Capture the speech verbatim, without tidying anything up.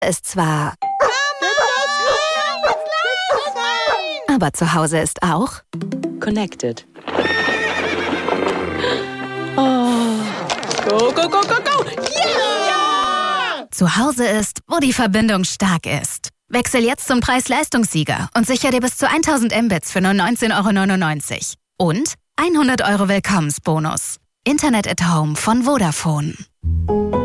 ist zwar... Aber zu Hause ist auch... Connected. Oh. Go, go, go, go, go! Yeah! Zu Hause ist, wo die Verbindung stark ist. Wechsel jetzt zum Preis-Leistungssieger und sicher dir bis zu tausend Mbits für nur neunzehn Euro neunundneunzig. Und hundert Euro Willkommensbonus. Internet at Home von Vodafone.